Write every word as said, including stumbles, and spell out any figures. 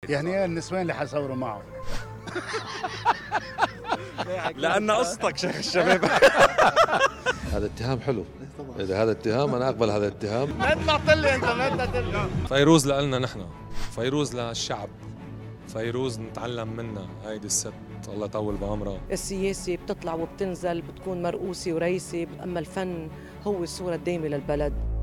يعني ايه النسوان اللي حيصوروا معه؟ لأن قصتك شيخ الشباب. هذا اتهام حلو. إذا هذا اتهام أنا أقبل هذا الاتهام. ما طلعت لي انت، ما طلعت. فيروز لنا نحن، فيروز للشعب، فيروز نتعلم منها. هيدي الست الله يطول بعمرها. السياسة بتطلع وبتنزل، بتكون مرؤوسة ورئيسة، أما الفن هو الصورة الدايمة للبلد.